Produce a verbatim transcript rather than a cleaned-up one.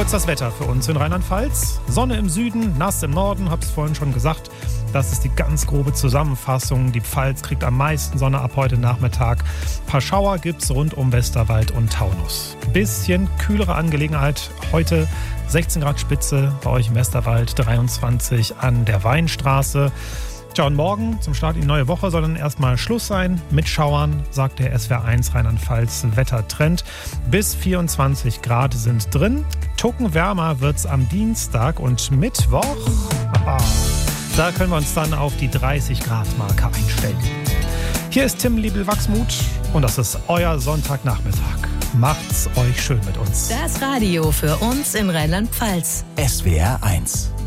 Kurz das Wetter für uns in Rheinland-Pfalz. Sonne im Süden, nass im Norden, hab's vorhin schon gesagt. Das ist die ganz grobe Zusammenfassung. Die Pfalz kriegt am meisten Sonne ab heute Nachmittag. Ein paar Schauer gibt's rund um Westerwald und Taunus. Bisschen kühlere Angelegenheit heute. sechzehn Grad Spitze bei euch im Westerwald, dreiundzwanzig an der Weinstraße. Tja, und morgen zum Start in die neue Woche soll dann erstmal Schluss sein mit Schauern, sagt der S W R eins Rheinland-Pfalz Wettertrend. Bis vierundzwanzig Grad sind drin. Tucken wärmer wird's am Dienstag und Mittwoch. Aha, da können wir uns dann auf die dreißig Grad Marke einstellen. Hier ist Tim Liebel-Wachsmuth und das ist euer Sonntagnachmittag. Macht's euch schön mit uns. Das Radio für uns in Rheinland-Pfalz. S W R eins.